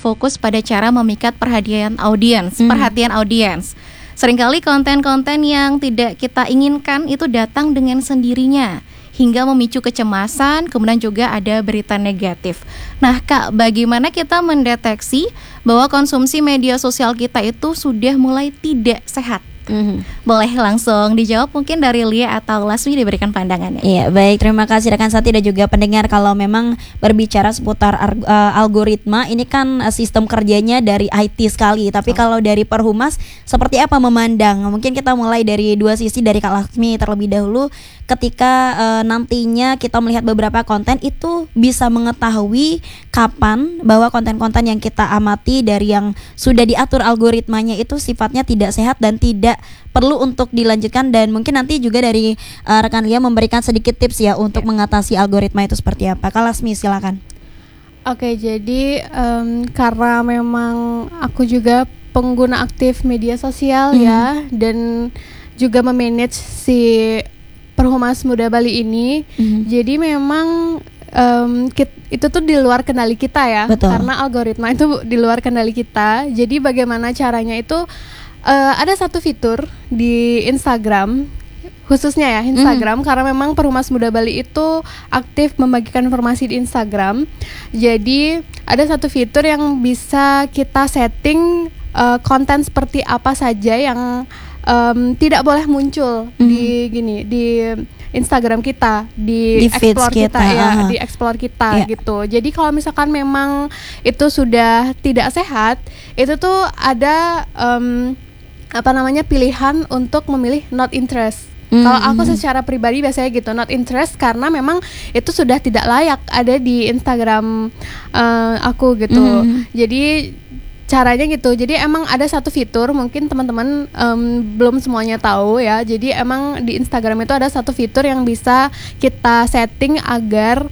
fokus pada cara memikat perhatian audiens. Seringkali konten-konten yang tidak kita inginkan itu datang dengan sendirinya hingga memicu kecemasan, kemudian juga ada berita negatif. Nah Kak, bagaimana kita mendeteksi bahwa konsumsi media sosial kita itu sudah mulai tidak sehat? Boleh langsung dijawab mungkin dari Lia atau Lasmi, diberikan pandangannya. Iya, baik, terima kasih rekan Sati dan juga pendengar. Kalau memang berbicara seputar algoritma, ini kan sistem kerjanya dari IT sekali. Tapi kalau dari Perhumas, seperti apa memandang? Mungkin kita mulai dari dua sisi, dari Kak Lasmi terlebih dahulu. Ketika nantinya kita melihat beberapa konten, itu bisa mengetahui kapan bahwa konten-konten yang kita amati dari yang sudah diatur algoritmanya itu sifatnya tidak sehat dan tidak perlu untuk dilanjutkan. Dan mungkin nanti juga dari rekan Lia memberikan sedikit tips ya untuk mengatasi algoritma itu seperti apa. Kak Lasmi, silakan. Oke, jadi karena memang aku juga pengguna aktif media sosial ya, dan juga memanage si Perhumas Muda Bali ini, jadi memang itu tuh di luar kendali kita ya. Betul. Karena algoritma itu di luar kendali kita. Jadi bagaimana caranya itu, ada satu fitur di Instagram, khususnya ya Instagram, karena memang Perhumas Muda Bali itu aktif membagikan informasi di Instagram. Jadi ada satu fitur yang bisa kita setting konten seperti apa saja yang tidak boleh muncul di Instagram kita, di explore kita ya, di explore kita gitu. Jadi kalau misalkan memang itu sudah tidak sehat, itu tuh ada pilihan untuk memilih not interest. Kalau aku secara pribadi biasanya gitu, not interest, karena memang itu sudah tidak layak ada di Instagram aku gitu. Jadi caranya gitu. Jadi emang ada satu fitur, mungkin teman-teman belum semuanya tahu ya. Jadi emang di Instagram itu ada satu fitur yang bisa kita setting agar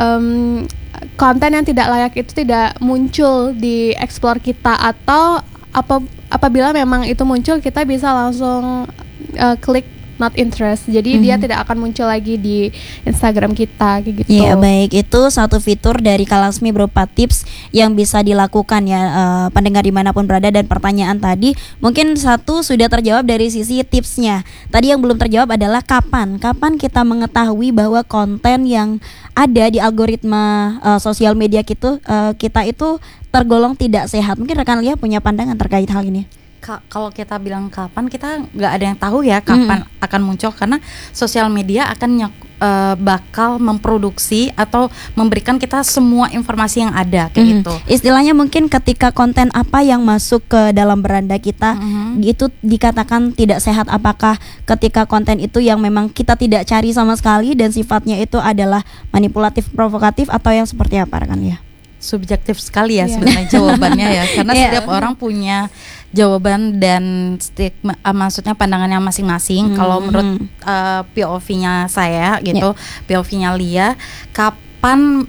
konten yang tidak layak itu tidak muncul di explore kita, atau apabila memang itu muncul, kita bisa langsung klik not interest. Jadi dia tidak akan muncul lagi di Instagram kita kayak gitu. Iya, baik, itu satu fitur dari Kak Lasmi berupa tips yang bisa dilakukan ya pendengar dimanapun berada. Dan pertanyaan tadi mungkin satu sudah terjawab dari sisi tipsnya. Tadi yang belum terjawab adalah kapan kita mengetahui bahwa konten yang ada di algoritma sosial media kita itu tergolong tidak sehat. Mungkin rekan Lia punya pandangan terkait hal ini. Kalau kita bilang kapan, kita nggak ada yang tahu ya kapan akan muncul, karena sosial media akan bakal memproduksi atau memberikan kita semua informasi yang ada kayak gitu. Istilahnya mungkin ketika konten apa yang masuk ke dalam beranda kita itu dikatakan tidak sehat. Apakah ketika konten itu yang memang kita tidak cari sama sekali dan sifatnya itu adalah manipulatif, provokatif, atau yang seperti apa rekan ya? Subjektif sekali ya sebenarnya jawabannya ya, karena setiap orang punya jawaban dan maksudnya pandangannya masing-masing. Kalau menurut POV-nya saya gitu, POV-nya Lia, kapan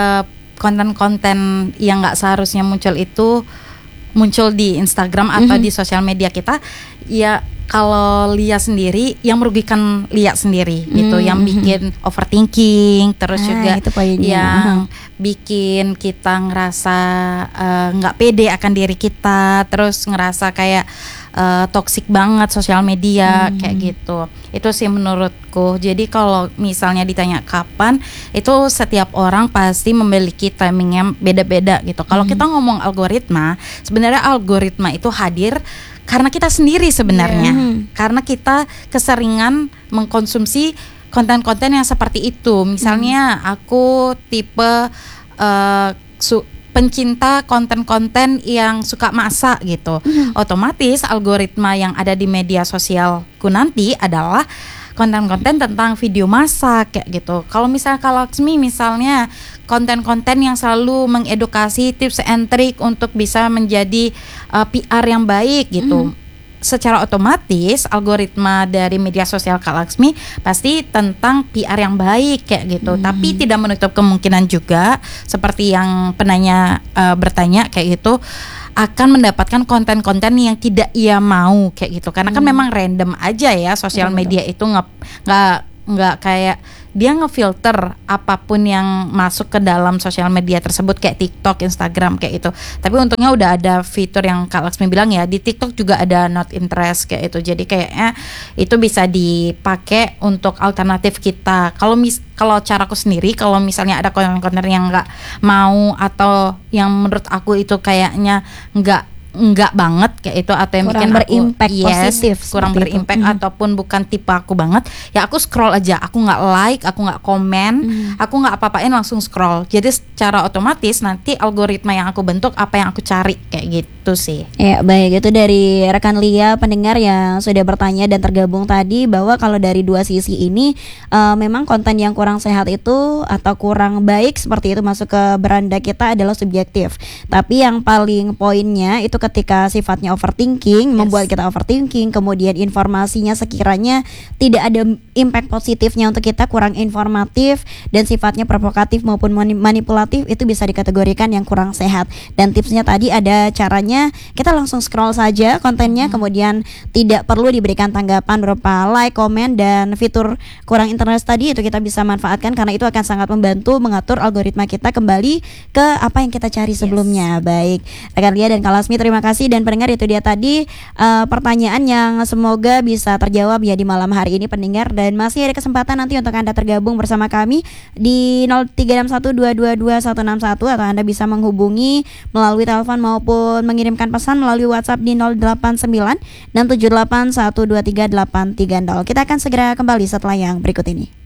konten-konten yang nggak seharusnya muncul itu muncul di Instagram atau di sosial media kita, ya kalau Lia sendiri yang merugikan Lia sendiri gitu, yang bikin overthinking, terus juga yang bikin kita ngerasa nggak pede akan diri kita, terus ngerasa kayak toksik banget sosial media kayak gitu. Itu sih menurutku. Jadi kalau misalnya ditanya kapan, itu setiap orang pasti memiliki timingnya beda-beda gitu. Kalau kita ngomong algoritma, sebenarnya algoritma itu hadir karena kita sendiri sebenarnya, karena kita keseringan mengkonsumsi konten-konten yang seperti itu. Misalnya aku tipe pencinta konten-konten yang suka masak gitu. Otomatis algoritma yang ada di media sosialku nanti adalah konten-konten tentang video masak kayak gitu. Kalau misalnya Kak Laksmi misalnya konten-konten yang selalu mengedukasi tips and trick untuk bisa menjadi PR yang baik gitu. Secara otomatis algoritma dari media sosial Kak Laksmi pasti tentang PR yang baik kayak gitu. Tapi tidak menutup kemungkinan juga seperti yang penanya bertanya kayak gitu, akan mendapatkan konten-konten yang tidak ia mau kayak gitu. Karena kan memang random aja ya sosial media itu, nggak kayak dia ngefilter apapun yang masuk ke dalam sosial media tersebut kayak TikTok, Instagram kayak itu. Tapi untungnya udah ada fitur yang Kak Laksmi bilang ya, di TikTok juga ada not interest kayak itu. Jadi kayaknya itu bisa dipakai untuk alternatif kita. Kalau caraku sendiri, kalau misalnya ada konten-konten yang nggak mau atau yang menurut aku itu kayaknya nggak banget kayak itu, atau yang Kurang bikin berimpact positif kurang seperti berimpact itu. ataupun bukan tipe aku banget, ya aku scroll aja, aku nggak like, aku nggak komen, aku nggak apa-apain, langsung scroll. Jadi secara otomatis nanti algoritma yang aku bentuk apa yang aku cari kayak gitu sih. Ya baik, itu dari rekan Lia pendengar yang sudah bertanya dan tergabung tadi, bahwa kalau dari dua sisi ini memang konten yang kurang sehat itu atau kurang baik seperti itu masuk ke beranda kita adalah subjektif. Tapi yang paling poinnya itu ketika sifatnya overthinking, membuat kita overthinking, kemudian informasinya sekiranya tidak ada impact positifnya untuk kita, kurang informatif dan sifatnya provokatif maupun manipulatif, itu bisa dikategorikan yang kurang sehat. Dan tipsnya tadi ada caranya, kita langsung scroll saja kontennya, kemudian tidak perlu diberikan tanggapan berupa like, komen, dan fitur kurang interest tadi itu kita bisa manfaatkan, karena itu akan sangat membantu mengatur algoritma kita kembali ke apa yang kita cari sebelumnya. Baik, rekan Lia dan Kak Lasmi, terima kasih. Dan pendengar, itu dia tadi pertanyaan yang semoga bisa terjawab ya di malam hari ini pendengar. Dan masih ada kesempatan nanti untuk Anda tergabung bersama kami di 0361222161, atau Anda bisa menghubungi melalui telepon maupun mengirimkan pesan melalui WhatsApp di 089678123830. Kita akan segera kembali setelah yang berikut ini.